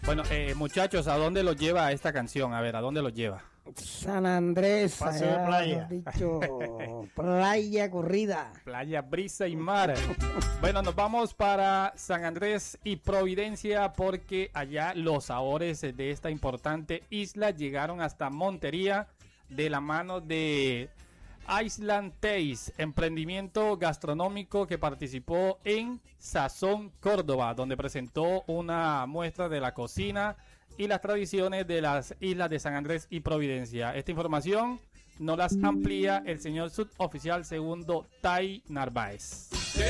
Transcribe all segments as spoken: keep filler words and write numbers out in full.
Bueno, eh, muchachos, ¿a dónde los lleva esta canción? A ver, ¿a dónde los lleva? San Andrés, paseo de playa. Dicho, playa corrida. Playa, brisa y mar. Bueno, nos vamos para San Andrés y Providencia porque allá los sabores de esta importante isla llegaron hasta Montería de la mano de Island Taste, emprendimiento gastronómico que participó en Sazón Córdoba, donde presentó una muestra de la cocina y las tradiciones de las islas de San Andrés y Providencia. Esta información nos las amplía el señor suboficial segundo Tai Narváez.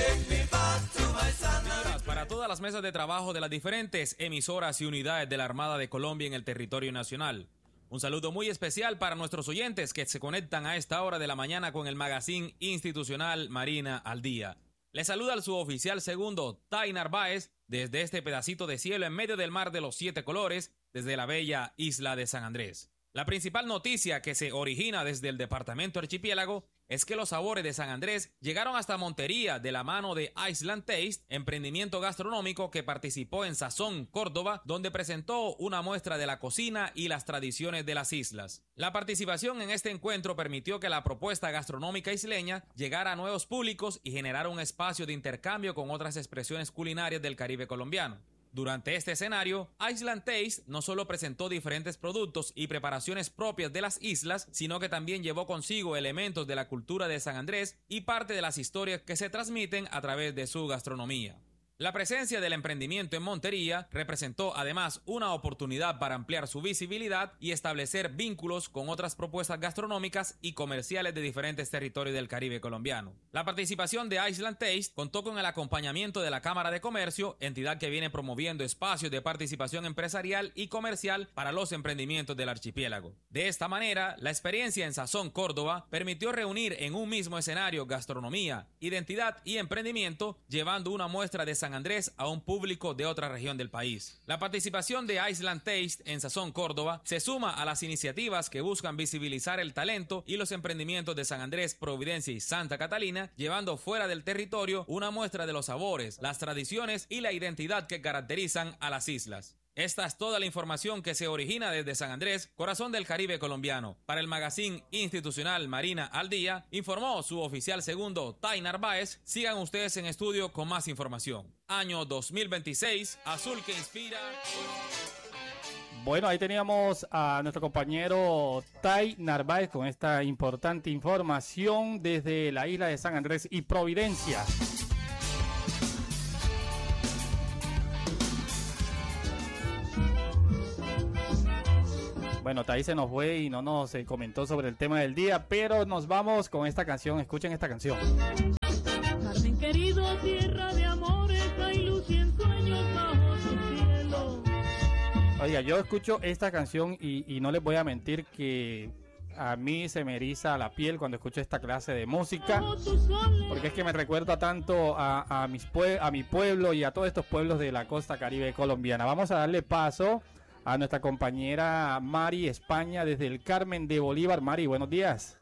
Para todas las mesas de trabajo de las diferentes emisoras y unidades de la Armada de Colombia en el territorio nacional. Un saludo muy especial para nuestros oyentes que se conectan a esta hora de la mañana con el magazine institucional Marina al Día. Les saluda el suboficial segundo Tai Narváez desde este pedacito de cielo en medio del mar de los siete colores, desde la bella isla de San Andrés. La principal noticia que se origina desde el departamento archipiélago es que los sabores de San Andrés llegaron hasta Montería de la mano de Island Taste, emprendimiento gastronómico que participó en Sazón Córdoba, donde presentó una muestra de la cocina y las tradiciones de las islas. La participación en este encuentro permitió que la propuesta gastronómica isleña llegara a nuevos públicos y generara un espacio de intercambio con otras expresiones culinarias del Caribe colombiano. Durante este escenario, Island Taste no solo presentó diferentes productos y preparaciones propias de las islas, sino que también llevó consigo elementos de la cultura de San Andrés y parte de las historias que se transmiten a través de su gastronomía. La presencia del emprendimiento en Montería representó además una oportunidad para ampliar su visibilidad y establecer vínculos con otras propuestas gastronómicas y comerciales de diferentes territorios del Caribe colombiano. La participación de Island Taste contó con el acompañamiento de la Cámara de Comercio, entidad que viene promoviendo espacios de participación empresarial y comercial para los emprendimientos del archipiélago. De esta manera, la experiencia en Sazón Córdoba permitió reunir en un mismo escenario gastronomía, identidad y emprendimiento, llevando una muestra de San Andrés a un público de otra región del país. La participación de Island Taste en Sazón Córdoba se suma a las iniciativas que buscan visibilizar el talento y los emprendimientos de San Andrés, Providencia y Santa Catalina, llevando fuera del territorio una muestra de los sabores, las tradiciones y la identidad que caracterizan a las islas. Esta es toda la información que se origina desde San Andrés, corazón del Caribe colombiano. Para el magazine institucional Marina al Día, informó su oficial segundo Tai Narváez. Sigan ustedes en estudio con más información. Año dos mil veintiséis, azul que inspira. Bueno, ahí teníamos a nuestro compañero Tai Narváez con esta importante información desde la isla de San Andrés y Providencia. Bueno, Tai se nos fue y no nos eh, comentó sobre el tema del día, pero nos vamos con esta canción. Escuchen esta canción. Carmen querido, tierra de amores, hay luz y ensueños bajo tu cielo. Oiga, yo escucho esta canción y, y no les voy a mentir que a mí se me eriza la piel cuando escucho esta clase de música, porque es que me recuerda tanto a, a, mis pue- a mi pueblo y a todos estos pueblos de la costa caribe colombiana. Vamos a darle paso a nuestra compañera Mari España desde el Carmen de Bolívar. Mari, buenos días.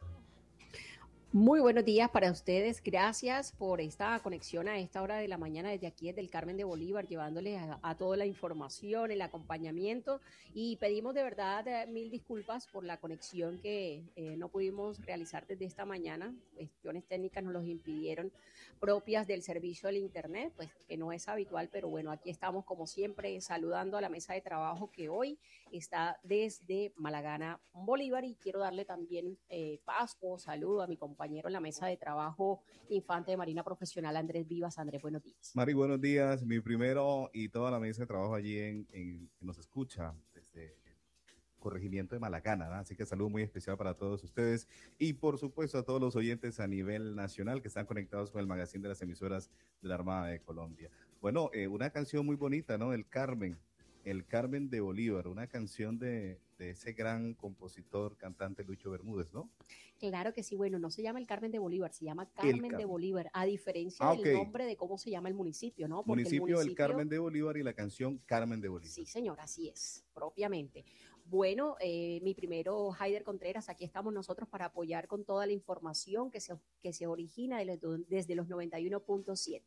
Muy buenos días para ustedes, gracias por esta conexión a esta hora de la mañana desde aquí, desde el Carmen de Bolívar, llevándoles a, a toda la información, el acompañamiento, y pedimos de verdad eh, mil disculpas por la conexión que eh, no pudimos realizar desde esta mañana. Cuestiones técnicas nos los impidieron, propias del servicio del internet, pues que no es habitual, pero bueno, aquí estamos como siempre saludando a la mesa de trabajo que hoy está desde Malagana, Bolívar, y quiero darle también eh, paso, saludo a mi compañero en la mesa de trabajo, Infante de Marina Profesional, Andrés Vivas. Andrés, buenos días. Mari, buenos días. Mi primero y toda la mesa de trabajo allí en, en que nos escucha desde el corregimiento de Malagana, ¿no? Así que saludo muy especial para todos ustedes y por supuesto a todos los oyentes a nivel nacional que están conectados con el magazine de las emisoras de la Armada de Colombia. Bueno, eh, una canción muy bonita, ¿no? El Carmen. El Carmen de Bolívar, una canción de, de ese gran compositor, cantante Lucho Bermúdez, ¿no? Claro que sí, bueno, no se llama el Carmen de Bolívar, se llama Carmen Car- de Bolívar, a diferencia ah, del okay. nombre de cómo se llama el municipio, ¿no? Porque Municipio, el municipio del Carmen de Bolívar y la canción Carmen de Bolívar. Sí, señor, así es, propiamente. Bueno, eh, mi primero, Haider Contreras, aquí estamos nosotros para apoyar con toda la información que se, que se origina de los, desde los noventa y uno punto siete.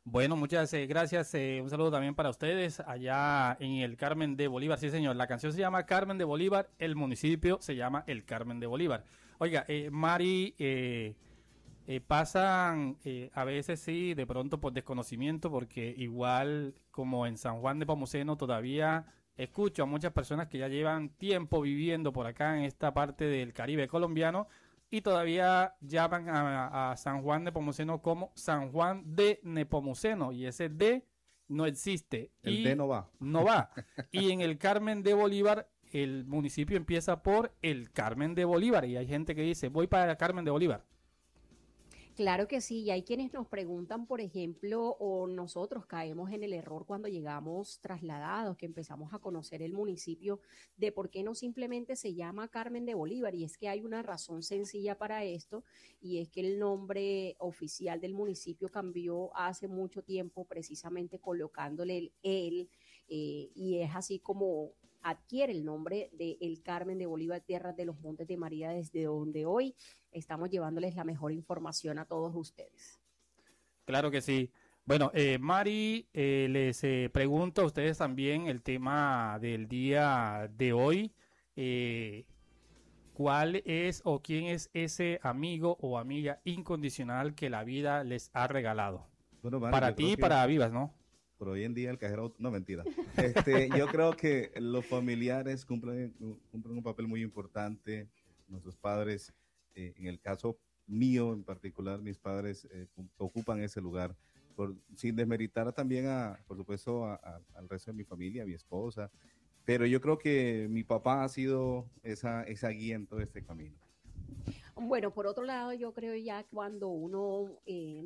Bueno, muchas eh, gracias. Eh, un saludo también para ustedes allá en el Carmen de Bolívar. Sí, señor. La canción se llama Carmen de Bolívar. El municipio se llama el Carmen de Bolívar. Oiga, eh, Mari, eh, eh, pasan eh, a veces sí, de pronto por desconocimiento, porque igual como en San Juan de Nepomuceno todavía escucho a muchas personas que ya llevan tiempo viviendo por acá en esta parte del Caribe colombiano y todavía llaman a, a San Juan de Nepomuceno como San Juan de Nepomuceno, y ese D no existe. El y D no va. No va. Y en el Carmen de Bolívar, el municipio empieza por el Carmen de Bolívar, y hay gente que dice, voy para el Carmen de Bolívar. Claro que sí, y hay quienes nos preguntan, por ejemplo, o nosotros caemos en el error cuando llegamos trasladados, que empezamos a conocer el municipio, de por qué no simplemente se llama Carmen de Bolívar, y es que hay una razón sencilla para esto, y es que el nombre oficial del municipio cambió hace mucho tiempo, precisamente colocándole el el, eh, y es así como adquiere el nombre de El Carmen de Bolívar, Tierras de los Montes de María, desde donde hoy estamos llevándoles la mejor información a todos ustedes. Claro que sí. Bueno, eh, Mari, eh, les eh, pregunto a ustedes también el tema del día de hoy. Eh, ¿Cuál es o quién es ese amigo o amiga incondicional que la vida les ha regalado? Bueno, Mari, Para yo ti creo y que para Vivas, ¿no? por hoy en día el cajero, no, mentira. Este, yo creo que los familiares cumplen, cumplen un papel muy importante. Nuestros padres, eh, en el caso mío en particular, mis padres eh, ocupan ese lugar, por, sin desmeritar también, a, por supuesto, a, a, al resto de mi familia, a mi esposa. Pero yo creo que mi papá ha sido esa, esa guía en todo este camino. Bueno, por otro lado, yo creo ya cuando uno eh,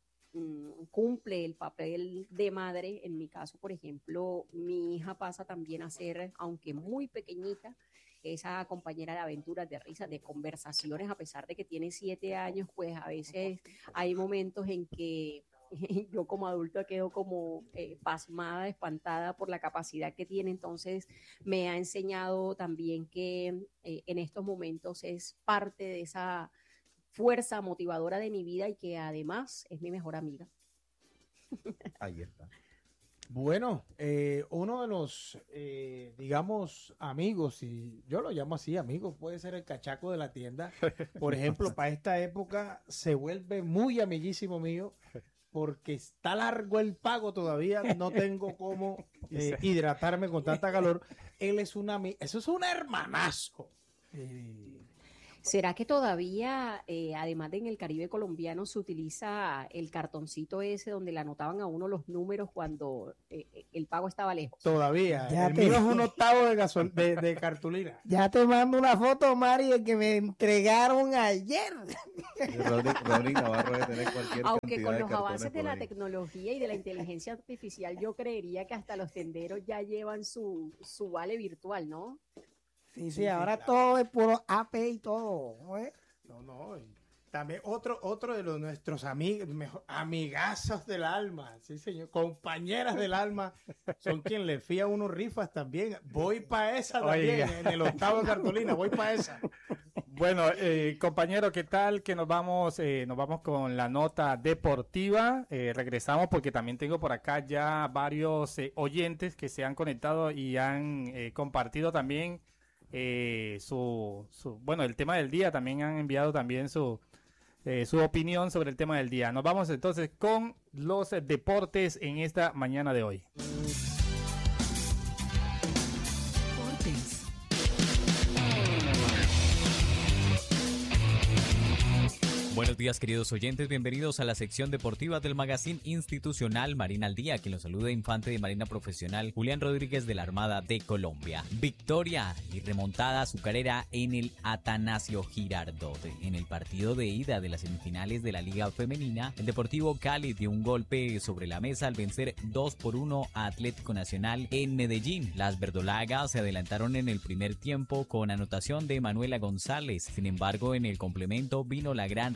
cumple el papel de madre, en mi caso, por ejemplo, mi hija pasa también a ser, aunque muy pequeñita, esa compañera de aventuras, de risas, de conversaciones, a pesar de que tiene siete años, pues a veces hay momentos en que yo como adulta quedo como eh, pasmada, espantada por la capacidad que tiene. Entonces me ha enseñado también que eh, en estos momentos es parte de esa fuerza motivadora de mi vida y que además es mi mejor amiga. Ahí está. Bueno, eh, uno de los, eh, digamos, amigos, y yo lo llamo así, amigos, puede ser el cachaco de la tienda. Por ejemplo, para esta época se vuelve muy amiguísimo mío porque está largo el pago todavía, no tengo cómo eh, hidratarme con tanta calor. Él es un amigo, eso es un hermanazo. Eh, ¿Será que todavía, eh, además de en el Caribe colombiano, se utiliza el cartoncito ese donde le anotaban a uno los números cuando eh, el pago estaba lejos? Todavía. Ya el te- mío es un octavo de, gasol de, de cartulina. Ya te mando una foto, Mari, de que me entregaron ayer. Rodney, Rodney Navarro debe tener cualquier Aunque cantidad con de los cartones avances de por la ahí. tecnología y de la inteligencia artificial, yo creería que hasta los tenderos ya llevan su, su vale virtual, ¿no? Sí, sí, sí, ahora claro. todo es puro A P I y todo. ¿no es? No, no. y También otro, otro de los nuestros amigos, mejor, amigazos del alma, sí señor, compañeras del alma, son quien le fía unos rifas también. Voy para esa también, Oiga. en el octavo de cartulina, voy para esa. Bueno, eh, compañero, ¿qué tal? Que nos vamos, eh, nos vamos con la nota deportiva. Eh, regresamos porque también tengo por acá ya varios eh, oyentes que se han conectado y han eh, compartido también eh, su, su, bueno, el tema del día. También han enviado también su, eh, su opinión sobre el tema del día. Nos vamos entonces con los eh, deportes en esta mañana de hoy. Buenos días, queridos oyentes, bienvenidos a la sección deportiva del Magazine Institucional Marina al Día, que los saluda Infante de Marina Profesional Julián Rodríguez de la Armada de Colombia. Victoria y remontada azucarera en el Atanasio Girardot. En el partido de ida de las semifinales de la Liga Femenina, el Deportivo Cali dio un golpe sobre la mesa al vencer dos por uno a Atlético Nacional en Medellín. Las verdolagas se adelantaron en el primer tiempo con anotación de Manuela González. Sin embargo, en el complemento vino la gran reacción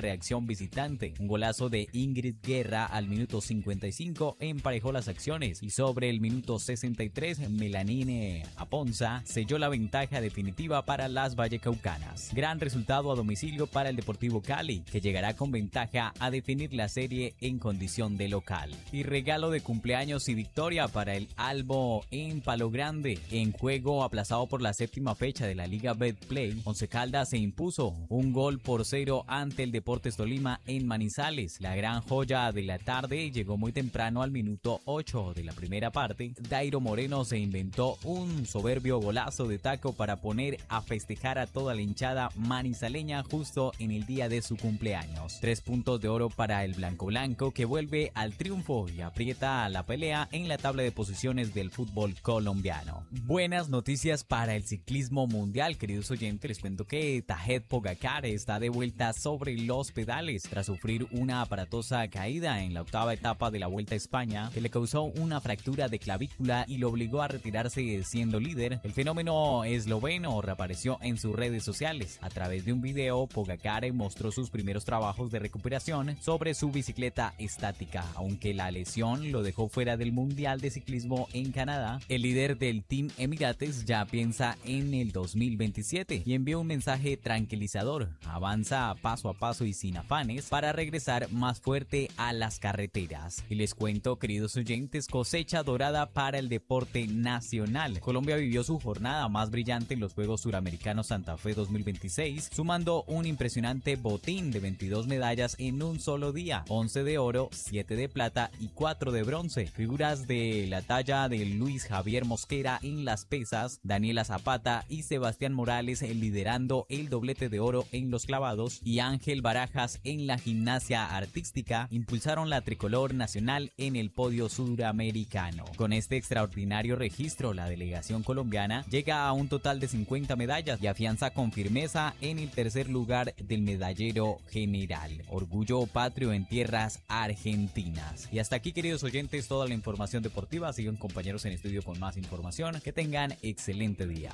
reacción visitante. Un golazo de Ingrid Guerra al minuto cincuenta y cinco emparejó las acciones y sobre el minuto sesenta y tres Melanine Aponza selló la ventaja definitiva para las vallecaucanas. Gran resultado a domicilio para el Deportivo Cali, que llegará con ventaja a definir la serie en condición de local. Y regalo de cumpleaños y victoria para el Albo en Palo Grande. En juego aplazado por la séptima fecha de la Liga Betplay, Once Caldas se impuso un gol por cero ante el Deportes Tolima en Manizales. La gran joya de la tarde llegó muy temprano al minuto ocho de la primera parte. Dairo Moreno se inventó un soberbio golazo de taco para poner a festejar a toda la hinchada manizaleña justo en el día de su cumpleaños. Tres puntos de oro para el Blanco Blanco, que vuelve al triunfo y aprieta la pelea en la tabla de posiciones del fútbol colombiano. Buenas noticias para el ciclismo mundial, queridos oyentes. Les cuento que Tadej Pogačar está de vuelta sobre los pedales tras sufrir una aparatosa caída en la octava etapa de la Vuelta a España, que le causó una fractura de clavícula y lo obligó a retirarse siendo líder. El fenómeno esloveno reapareció en sus redes sociales. A través de un video, Pogačar mostró sus primeros trabajos de recuperación sobre su bicicleta estática. Aunque la lesión lo dejó fuera del Mundial de Ciclismo en Canadá, el líder del Team Emirates ya piensa en el dos mil veintisiete y envió un mensaje tranquilizador. Avanza paso a paso y sin afanes para regresar más fuerte a las carreteras. Y les cuento, queridos oyentes, cosecha dorada para el deporte nacional. Colombia vivió su jornada más brillante en los Juegos Suramericanos Santa Fe dos mil veintiséis, sumando un impresionante botín de veintidós medallas en un solo día: once de oro, siete de plata y cuatro de bronce. Figuras de la talla de Luis Javier Mosquera en las pesas, Daniela Zapata y Sebastián Morales liderando el doblete de oro en los clavados, y Ángel Barajas en la gimnasia artística impulsaron la tricolor nacional en el podio suramericano. Con este extraordinario registro, la delegación colombiana llega a un total de cincuenta medallas y afianza con firmeza en el tercer lugar del medallero general. Orgullo patrio en tierras argentinas. Y hasta aquí, queridos oyentes, toda la información deportiva. Sigan compañeros en estudio con más información. Que tengan excelente día.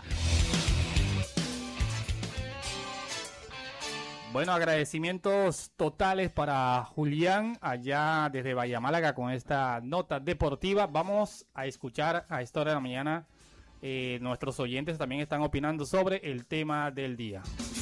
Bueno, agradecimientos totales para Julián allá desde Bahía Málaga con esta nota deportiva. Vamos a escuchar a esta hora de la mañana. Eh, nuestros oyentes también están opinando sobre el tema del día.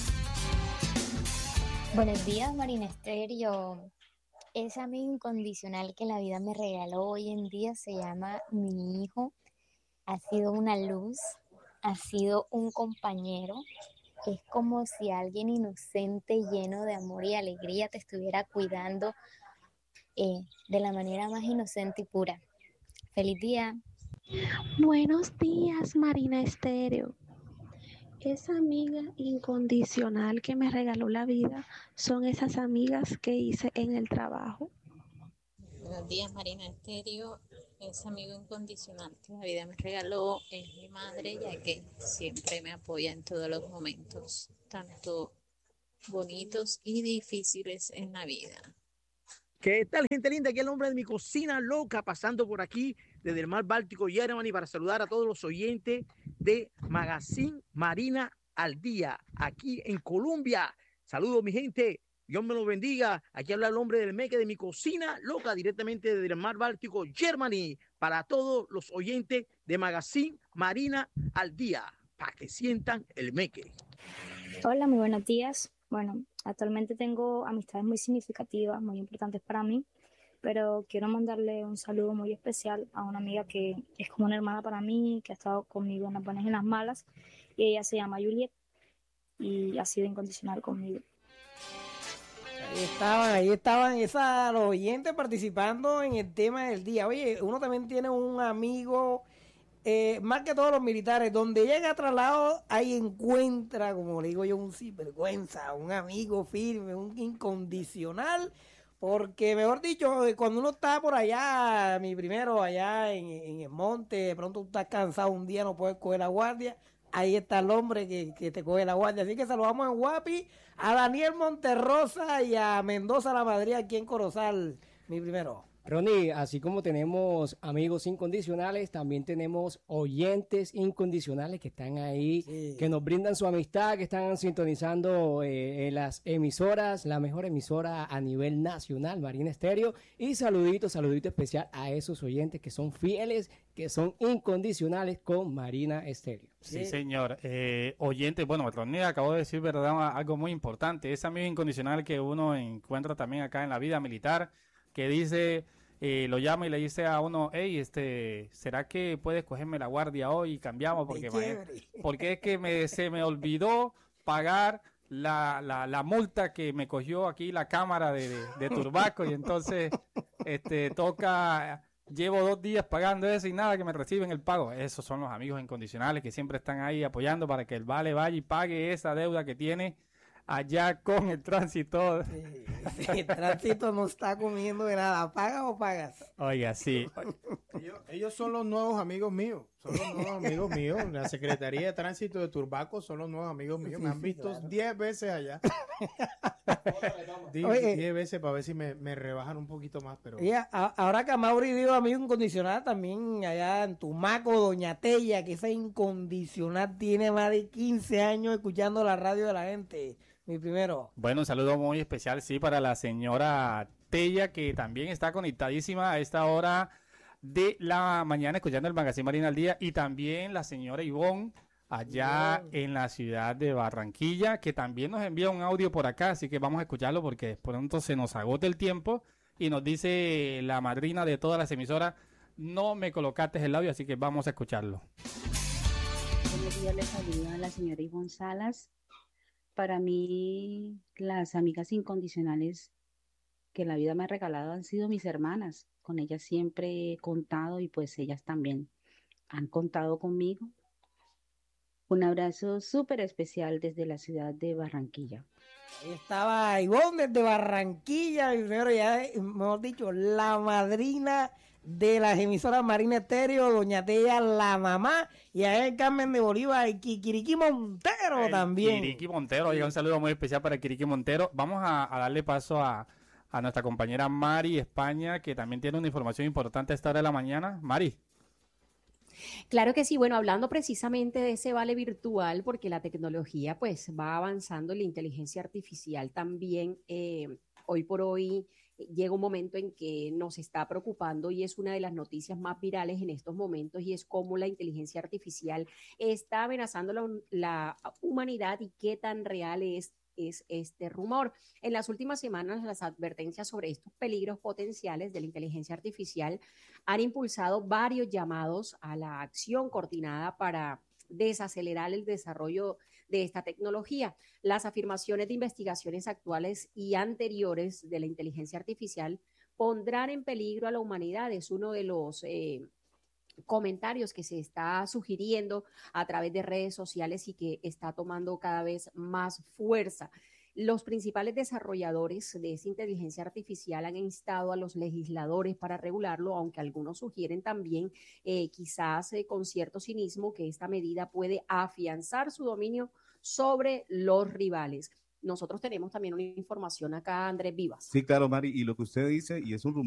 Buenos días, Marina Estéreo. Ese amigo incondicional que la vida me regaló hoy en día se llama mi hijo. Ha sido una luz, ha sido un compañero. Es como si alguien inocente, lleno de amor y alegría, te estuviera cuidando eh, de la manera más inocente y pura. ¡Feliz día! Buenos días, Marina Estéreo. Esa amiga incondicional que me regaló la vida son esas amigas que hice en el trabajo. Buenos días, Marina Estéreo. Ese amigo incondicional que la vida me regaló es mi madre, ya que siempre me apoya en todos los momentos, tanto bonitos y difíciles en la vida. ¿Qué tal, gente linda? Aquí el hombre de mi cocina loca, pasando por aquí desde el mar Báltico, Germany, para saludar a todos los oyentes de Magazine Marina al Día, aquí en Colombia. Saludos, mi gente. Dios me lo bendiga. Aquí habla el hombre del meque de mi cocina loca, directamente desde el mar Báltico, Germany, para todos los oyentes de Magazine Marina al Día, para que sientan el meque. Hola, muy buenos días. Bueno, actualmente tengo amistades muy significativas, muy importantes para mí, pero quiero mandarle un saludo muy especial a una amiga que es como una hermana para mí, que ha estado conmigo en las buenas y en las malas, y ella se llama Juliet y ha sido incondicional conmigo. Ahí estaban, ahí estaban esas, los oyentes participando en el tema del día. Oye, uno también tiene un amigo, eh, más que todos los militares, donde llega a traslado, ahí encuentra, como le digo yo, un sinvergüenza, un amigo firme, un incondicional, porque mejor dicho, cuando uno está por allá, mi primero, allá en, en el monte, de pronto tú estás cansado un día, no puedes coger la guardia, ahí está el hombre que, que te coge la guardia. Así que saludamos en Guapi a Daniel Monterrosa y a Mendoza La Madrid aquí en Corozal, mi primero. Ronnie, así como tenemos amigos incondicionales, también tenemos oyentes incondicionales que están ahí, Sí. que nos brindan su amistad, que están sintonizando eh, en las emisoras, la mejor emisora a nivel nacional, Marina Estéreo. Y saludito, saludito especial a esos oyentes que son fieles, que son incondicionales con Marina Estéreo. Sí, señor. Eh, oyente, bueno, Ronnie acabó de decir, ¿verdad? Algo muy importante. Ese amigo incondicional que uno encuentra también acá en la vida militar, que dice, eh, lo llama y le dice a uno, hey, este, ¿será que puedes cogerme la guardia hoy y cambiamos? Porque, chévere. porque es que me, se me olvidó pagar la, la, la multa que me cogió aquí la cámara de, de, de Turbaco y entonces este, toca, llevo dos días pagando eso y nada que me reciben el pago. Esos son los amigos incondicionales que siempre están ahí apoyando para que el Vale vaya y pague esa deuda que tiene allá con el tránsito. Sí, el tránsito no está comiendo de nada. ¿Pagas o pagas? Oiga, sí. Ellos, ellos son los nuevos amigos míos. Son los nuevos amigos míos. La Secretaría de Tránsito de Turbaco son los nuevos amigos míos. Me han Sí, visto claro. diez veces allá. diez Oye. diez veces para ver si me, me rebajan un poquito más. Pero Y a- a- ahora que Amaury dijo amigo incondicional, también allá en Tumaco, Doña Tella, que esa incondicional tiene más de quince años escuchando la radio de la gente. Mi primero. Bueno, un saludo muy especial, sí, para la señora Tella, que también está conectadísima a esta hora de la mañana escuchando el Magazine Marina al Día, y también la señora Ivonne allá en la ciudad de Barranquilla, que también nos envía un audio por acá, así que vamos a escucharlo porque de pronto se nos agota el tiempo y nos dice la madrina de todas las emisoras, no me colocaste el audio, así que vamos a escucharlo. Buenos días, les saluda la señora Ivonne Salas. Para mí, las amigas incondicionales que la vida me ha regalado han sido mis hermanas. Con ellas siempre he contado y pues ellas también han contado conmigo. Un abrazo súper especial desde la ciudad de Barranquilla. Ahí estaba Ivonne desde Barranquilla, mi primero, ya, eh, mejor dicho, la madrina de las emisoras Marina Estéreo, Doña Tella, la mamá, y allá en Carmen de Bolívar, y Kikiriki Montero también. Kiriki Montero, oiga, un saludo muy especial para Kiriki Montero. Vamos a, a darle paso a, a nuestra compañera Mari España, que también tiene una información importante a esta hora de la mañana. Mari. Claro que sí, bueno, hablando precisamente de ese vale virtual, porque la tecnología pues va avanzando, la inteligencia artificial también, eh, hoy por hoy eh, llega un momento en que nos está preocupando y es una de las noticias más virales en estos momentos y es cómo la inteligencia artificial está amenazando la, la humanidad y qué tan real es es este rumor. En las últimas semanas, las advertencias sobre estos peligros potenciales de la inteligencia artificial han impulsado varios llamados a la acción coordinada para desacelerar el desarrollo de esta tecnología. Las afirmaciones de investigaciones actuales y anteriores de la inteligencia artificial pondrán en peligro a la humanidad. Es uno de los eh, comentarios que se está sugiriendo a través de redes sociales y que está tomando cada vez más fuerza. Los principales desarrolladores de esta inteligencia artificial han instado a los legisladores para regularlo, aunque algunos sugieren también, eh, quizás eh, con cierto cinismo, que esta medida puede afianzar su dominio sobre los rivales. Nosotros tenemos también una información acá, Andrés Vivas. Sí, claro, Mari, y lo que usted dice, y es un rumor